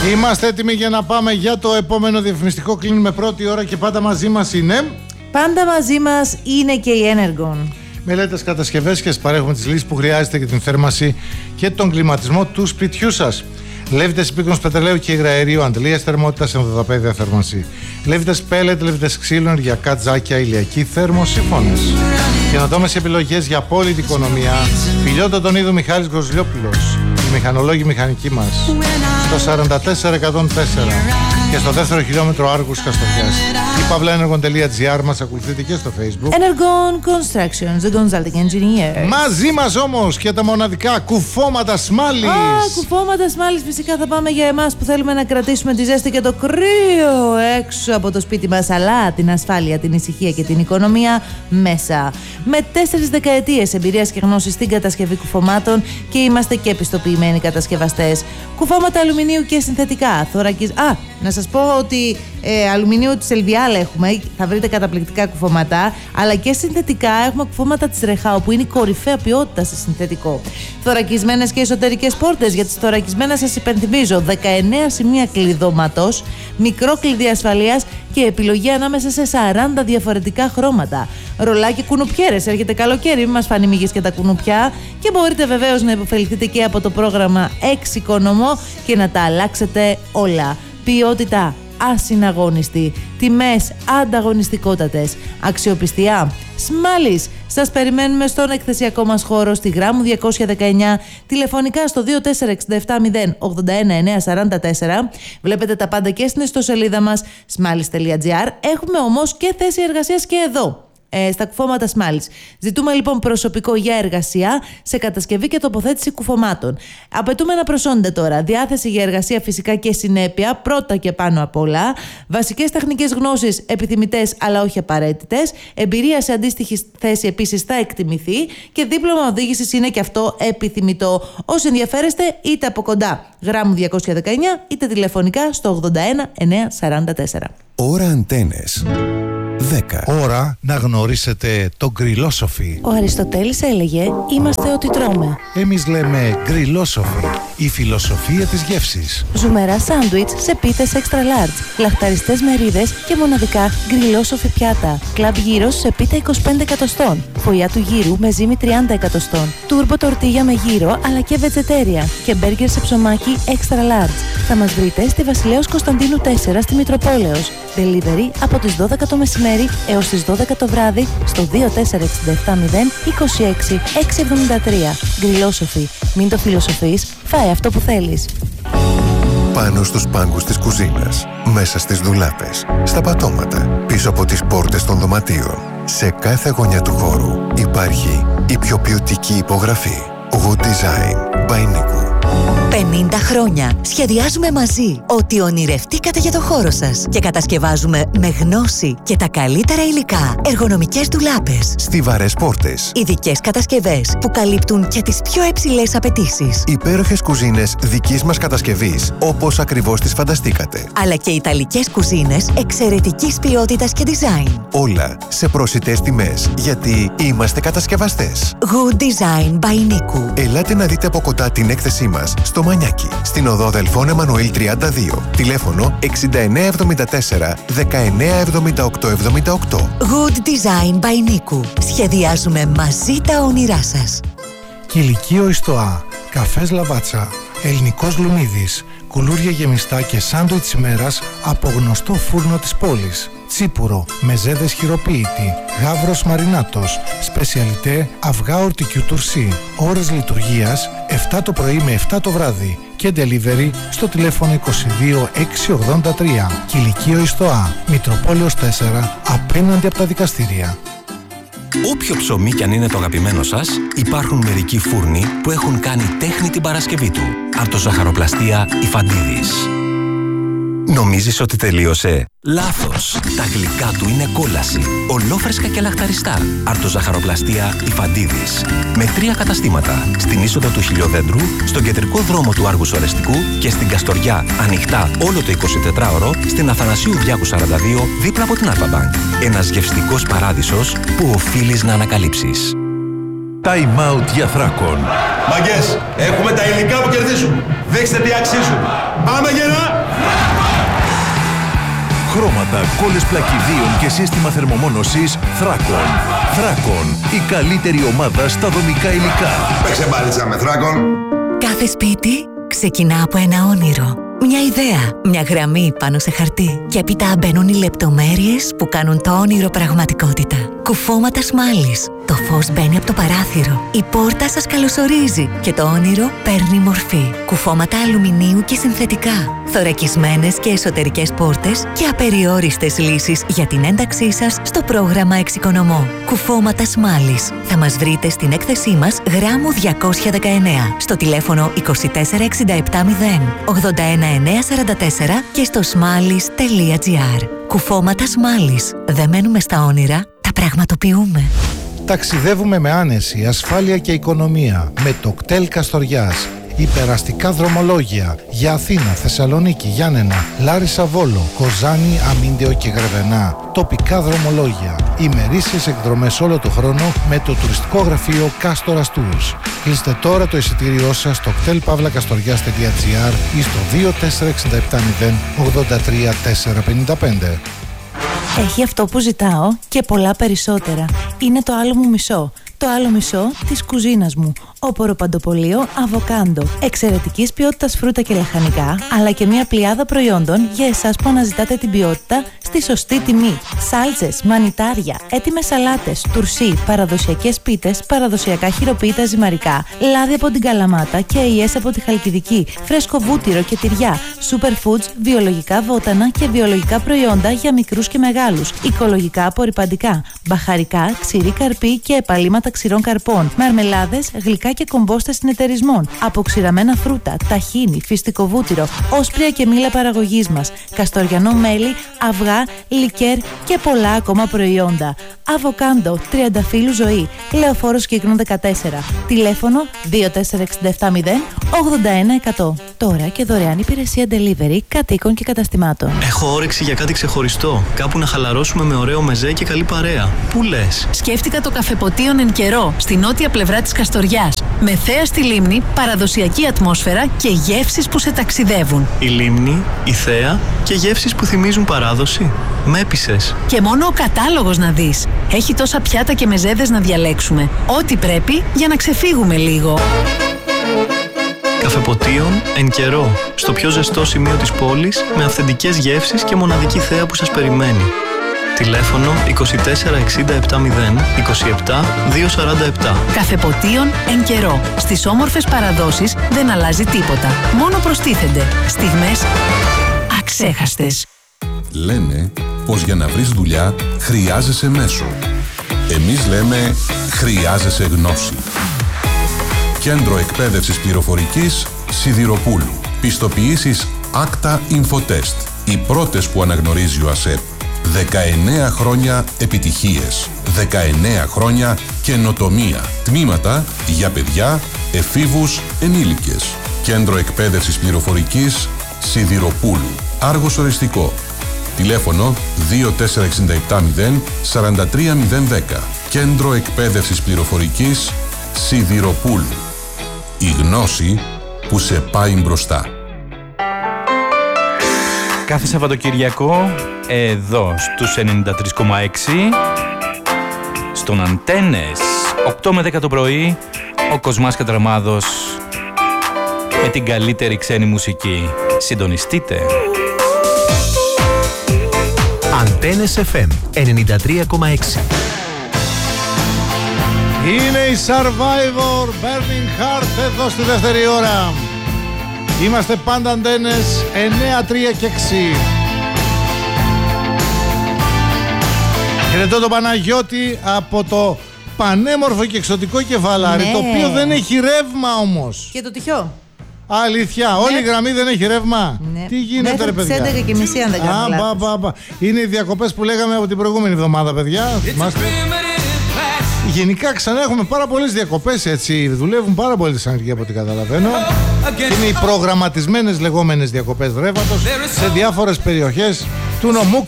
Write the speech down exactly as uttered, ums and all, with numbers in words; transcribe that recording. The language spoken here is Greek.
Είμαστε έτοιμοι για να πάμε για το επόμενο διαφημιστικό. Κλείνουμε πρώτη ώρα και πάντα μαζί μας είναι. Πάντα μαζί μας είναι και η Energon. Μελέτες, κατασκευές και σας παρέχουμε τις λύσεις που χρειάζεται για την θέρμανση και τον κλιματισμό του σπιτιού σας. Λέβητες υπήκονος πετρελαίου και υγραερίου, αντλίας θερμότητας, ενδοδαπέδια θέρμανση. Λέβητες πέλετ, λέβητες ξύλο, ενεργειακά τζάκια, ηλιακή θερμοσυφώνες. Καινοτόμες επιλογές για απόλυτη οικονομία. Πιλιότο τον είδου Μιχάλης Γκοζλιόπουλος. Οι μηχανολόγοι μηχανικοί μας. Στο σαράντα τέσσερα εκατόν τέσσερα και στο δεύτερο χιλιόμετρο Άργους Καστοριάς. Η παύλαenergon τελεία gr μας ακολουθείτε και στο Facebook. Energon Constructions, the consulting engineer. Μαζί μας όμως και τα μοναδικά κουφώματα Σμάλης. Α, κουφώματα Σμάλης. Φυσικά θα πάμε για εμάς που θέλουμε να κρατήσουμε τη ζέστη και το κρύο έξω από το σπίτι μας, αλλά την ασφάλεια, την ησυχία και την οικονομία μέσα. Με τέσσερις δεκαετίες εμπειρίας και γνώσης στην κατασκευή κουφωμάτων και είμαστε και επιστοποιημένοι κατασκευαστές. Κουφώματα αλουμινίου και συνθετικά. Θωρακισ... Α, να σας πω ότι ε, αλουμινίου της Ελβιάλ έχουμε, θα βρείτε καταπληκτικά κουφώματα, αλλά και συνθετικά έχουμε κουφώματα της Ρεχάου που είναι η κορυφαία ποιότητα σε συνθετικό. Θωρακισμένες και εσωτερικές πόρτες. Για τις θωρακισμένες σας υπενθυμίζω δεκαεννέα σημεία κλειδώματος, μικρό κλειδί ασφαλείας και επιλογή ανάμεσα σε σαράντα διαφορετικά χρώματα. Ρολάκι κουνουπιέρες. Έρχεται καλοκαίρι, μην μας φανεί μύγες και τα κουνουπιά. Και μπορείτε βεβαίως να υποφεληθείτε και από το πρόγραμμα εξοικονομώ και να τα αλλάξετε όλα. Ποιότητα ασυναγώνιστη, τιμές ανταγωνιστικότατες, αξιοπιστία Σμάλης. Σας περιμένουμε στον εκθεσιακό μας χώρο στη Γράμμου διακόσια δεκαεννιά, τηλεφωνικά στο δύο τέσσερα έξι επτά μηδέν ογδόντα ένα εννιακόσια σαράντα τέσσερα. Βλέπετε τα πάντα και στην ιστοσελίδα μας σμάλης τελεία gr. Έχουμε όμως και θέση εργασίας και εδώ, Ε, στα κουφώματα Σμάλης. Ζητούμε λοιπόν προσωπικό για εργασία σε κατασκευή και τοποθέτηση κουφωμάτων. Απαιτούμενα προσόντα τώρα. Διάθεση για εργασία φυσικά και συνέπεια, πρώτα και πάνω απ' όλα. Βασικές τεχνικές γνώσεις επιθυμητές αλλά όχι απαραίτητες. Εμπειρία σε αντίστοιχη θέση επίσης θα εκτιμηθεί. Και δίπλωμα οδήγησης είναι και αυτό επιθυμητό. Όσοι ενδιαφέρεστε, είτε από κοντά Γράμμου διακόσια δεκαεννιά, είτε τηλεφωνικά στο ογδόντα ένα εννιακόσια σαράντα τέσσερα. Ώρα Αντένες δέκα. Ώρα να γνωρίσετε τον Γκριλόσοφι. Ο Αριστοτέλης έλεγε «Είμαστε ό,τι τρώμε». Εμείς λέμε Γκριλόσοφι, η φιλοσοφία της γεύσης. Ζουμερά σάντουιτς σε πίτες extra large, λαχταριστές μερίδες και μοναδικά γκριλόσοφι πιάτα. Κλαμπ γύρος σε πίτα είκοσι πέντε εκατοστών, φωλιά του γύρου με ζύμη τριάντα εκατοστών, τούρμπο τορτίγια με γύρο αλλά και βετζετέρια και μπέργκερ σε ψωμάκι extra large. Θα μας βρείτε στη Βασιλέως Κωνσταντίνου τέσσερα στη Μητροπόλεως. Delivery από τις δώδεκα το μεσημέρι έως τις δώδεκα το βράδυ στο δύο τέσσερα έξι επτά μηδέν είκοσι έξι εξακόσια εβδομήντα τρία. Γκριλόσοφι. Μην το φιλοσοφείς, φάε αυτό που θέλεις. Πάνω στους πάγκους της κουζίνας, μέσα στις ντουλάπες, στα πατώματα, πίσω από τις πόρτες των δωματίων. Σε κάθε γωνιά του χώρου υπάρχει η πιο ποιοτική υπογραφή. Good Design by Niku. πενήντα χρόνια σχεδιάζουμε μαζί ό,τι ονειρευτήκατε για το χώρο σας και κατασκευάζουμε με γνώση και τα καλύτερα υλικά εργονομικές ντουλάπες, Στιβαρές πόρτες, ειδικές κατασκευές που καλύπτουν και τις πιο υψηλές απαιτήσεις, υπέροχες κουζίνες δικής μας κατασκευής όπως ακριβώς τις φανταστήκατε, αλλά και ιταλικές κουζίνες εξαιρετικής ποιότητας και design. όλα σε προσιτές τιμές γιατί είμαστε κατασκευαστές. Good Design by Niku. Ελάτε να δείτε από κοντά την έκθεσή μας στο Μανιάκι, στην οδό Δελφών Εμμανουήλ τριάντα δύο. Τηλέφωνο εξήντα εννέα εβδομήντα τέσσερα δεκαεννέα εβδομήντα οκτώ εβδομήντα οκτώ. Good Design by Niku. Σχεδιάζουμε μαζί τα όνειρά σας. Κηλικείο Ιστοά, καφές Λαβάτσα, ελληνικός λουνίδης, κουλούρια γεμιστά και σάντουιτς ημέρας από γνωστό φούρνο της πόλης. Τσίπουρο, μεζέδες χειροποίητη, γάβρος μαρινάτος, σπεσιαλιτέ αυγά ορτικιού τουρσί. Ώρες λειτουργίας επτά το πρωί με επτά το βράδυ και delivery στο τηλέφωνο είκοσι δύο εξακόσια ογδόντα τρία. Κηλικείο Ιστοά, Μητροπόλεως τέσσερα, απέναντι από τα δικαστήρια. Όποιο ψωμί κι αν είναι το αγαπημένο σας, υπάρχουν μερικοί φούρνοι που έχουν κάνει τέχνη την Παρασκευή του. Αρτοζαχαροπλαστεία Ιφαντίδης. Νομίζεις ότι τελείωσε? Λάθος! Τα γλυκά του είναι κόλαση. Ολόφρεσκα και λαχταριστά. Αρτοζαχαροπλαστεία Ιφαντίδης. Με τρία καταστήματα. Στην είσοδο του Χιλιοδέντρου, στον κεντρικό δρόμο του Άργους Ορεστικού και στην Καστοριά, ανοιχτά όλο το εικοσιτετράωρο, στην Αθανασίου Διάκου σαράντα δύο, δίπλα από την Αλφα Μπανκ. Ένας γευστικός παράδεισος που οφείλεις να ανακαλύψεις. Time out για Θράκον. Μαγκές, έχουμε τα υλικά που κερδίζουν. Δείξτε τι αξίζουν. Πάμε γερά! Χρώματα, κόλλες πλακιδίων και σύστημα θερμομόνωσης Θράκον. Θράκον, η καλύτερη ομάδα στα δομικά υλικά. Παίξε μπάλιτσα με Θράκον. Κάθε σπίτι ξεκινά από ένα όνειρο. Μια ιδέα, μια γραμμή πάνω σε χαρτί. Και έπειτα μπαίνουν οι λεπτομέρειες που κάνουν το όνειρο πραγματικότητα. Κουφώματα σμάλης. Το φως μπαίνει από το παράθυρο. Η πόρτα σας καλωσορίζει και το όνειρο παίρνει μορφή. Κουφώματα αλουμινίου και συνθετικά. Θωρακισμένες και εσωτερικές πόρτες και απεριόριστες λύσεις για την ένταξή σας στο πρόγραμμα Εξοικονομώ. Κουφώματα σμάλης. Θα μας βρείτε στην έκθεσή μας γράμμου διακόσια δεκαεννέα, στο τηλέφωνο είκοσι τέσσερα εξήντα επτά μηδέν ογδόντα ένα εννιακόσια σαράντα τέσσερα και στο smallis τελεία gr. Κουφώματα σμάλης. Δεν μένουμε στα όνειρα, τα πραγματοποιούμε. Ταξιδεύουμε με άνεση, ασφάλεια και οικονομία με το κτέλ Καστοριάς. Υπεραστικά δρομολόγια για Αθήνα, Θεσσαλονίκη, Γιάννενα, Λάρισα, Βόλο, Κοζάνη, Αμίντεο και Γρεβενά. Τοπικά δρομολόγια. Ημερήσιες εκδρομές όλο το χρόνο με το τουριστικό γραφείο Κάστορας Tours. Κλείστε τώρα το εισιτήριό σας στο κτέλ παύλα καστοριάς τελεία gr ή στο δύο τέσσερα έξι επτά μηδέν ογδόντα τρία τετρακόσια πενήντα πέντε. Έχει αυτό που ζητάω και πολλά περισσότερα. Είναι το άλλο μου μισό. Το άλλο μισό της κουζίνας μου. Όπορο παντοπολείο αβοκάντο. Εξαιρετικής ποιότητας φρούτα και λαχανικά, αλλά και μια πλειάδα προϊόντων για εσάς που αναζητάτε την ποιότητα στη σωστή τιμή. Σάλτσες, μανιτάρια, έτοιμες σαλάτες, τουρσί, παραδοσιακές πίτες, παραδοσιακά χειροποίητα ζυμαρικά, λάδι από την Καλαμάτα και αειές από τη Χαλκιδική, φρέσκο βούτυρο και τυριά, superfoods, βιολογικά βότανα και βιολογικά προϊόντα για μικρούς και μεγάλους, οικολογικά απορρυπαντικά, μπαχαρικά, ξηρή καρπή και επαλήματα ξηρών καρπών, μαρμελάδες, γλυκά και κομπόστες συνεταιρισμών, αποξηραμένα φρούτα, ταχίνι, φυστικό βούτυρο, όσπρια και μήλα παραγωγής μας, καστοριανό μέλι, αυγά, λικέρ και πολλά ακόμα προϊόντα. Αβοκάντο, τριανταφύλου ζωή, Λεωφόρος Κύκνων δεκατέσσερα, τηλέφωνο δύο τέσσερα έξι επτά μηδέν ογδόντα ένα εκατό. Τώρα και δωρεάν υπηρεσία delivery κατοίκων και καταστημάτων. Έχω όρεξη για κάτι ξεχωριστό. Κάπου να χαλαρώσουμε με ωραίο μεζέ και καλή παρέα. Πού λες? Σκέφτηκα το καφεποτίον εν καιρό, στη νότια πλευρά της Καστοριάς. Με θέα στη λίμνη, παραδοσιακή ατμόσφαιρα και γεύσεις που σε ταξιδεύουν. Η λίμνη, η θέα και γεύσεις που θυμίζουν παράδοση. Με έπεισες. Και μόνο ο κατάλογος να δεις. Έχει τόσα πιάτα και μεζέδες να διαλέξουμε. Ό,τι πρέπει για να ξεφύγουμε λίγο. Καφεποτίον εν καιρό, στο πιο ζεστό σημείο της πόλης, με αυθεντικές γεύσεις και μοναδική θέα που σας περιμένει. Τηλέφωνο είκοσι τέσσερα εξήντα επτά μηδέν είκοσι επτά διακόσια σαράντα επτά. Καφεποτίον εν καιρό. Στις όμορφες παραδόσεις δεν αλλάζει τίποτα. Μόνο προστίθενται στιγμές αξέχαστες. Λένε πως για να βρεις δουλειά χρειάζεσαι μέσο. Εμείς λέμε χρειάζεσαι γνώση. Κέντρο Εκπαίδευσης Πληροφορικής Σιδηροπούλου. Πιστοποιήσεις Acta Infotest. Οι πρώτες που αναγνωρίζει ο ΑΣΕΠ. δεκαεννέα χρόνια επιτυχίες. δεκαεννέα χρόνια καινοτομία. Τμήματα για παιδιά, εφήβους, ενήλικες. Κέντρο Εκπαίδευσης Πληροφορικής Σιδηροπούλου. Άργος οριστικό. Τηλέφωνο δύο τέσσερα έξι επτά μηδέν τέσσερα τρία μηδέν ένα μηδέν. Κέντρο Εκπαίδευσης Πληροφορικής Σιδηροπούλου. Η γνώση που σε πάει μπροστά. Κάθε Σαββατοκυριακό, εδώ στους ενενήντα τρία κόμμα έξι, στον Αντένες, οκτώ με δέκα το πρωί, ο Κοσμάς Κατραμάδος με την καλύτερη ξένη μουσική. Συντονιστείτε. Αντένες εφ εμ ενενήντα τρία κόμμα έξι. Είναι η Survivor Burning Heart εδώ στη δεύτερη ώρα. Είμαστε πάντα Αντένες εννιά, τρία και έξι. Χαιρετώ τον Παναγιώτη από το πανέμορφο και εξωτικό Κεφαλάρι, ναι, το οποίο δεν έχει ρεύμα όμως. Και το τυχαίο. Αλήθεια, ναι. Όλη η γραμμή δεν έχει ρεύμα. Ναι. Τι γίνεται, μέχρι ρε παιδιά? έντεκα και μισή αν δεν κάνω λάθος. Μπα, μπα, μπα. Είναι οι διακοπές που λέγαμε από την προηγούμενη εβδομάδα, παιδιά. Γενικά ξανά έχουμε πάρα πολλές διακοπές, έτσι. Δουλεύουν πάρα πολύ σαν αργία από ό,τι καταλαβαίνω. Είναι οι προγραμματισμένες λεγόμενες διακοπές ρεύματος σε διάφορες περιοχές του νομού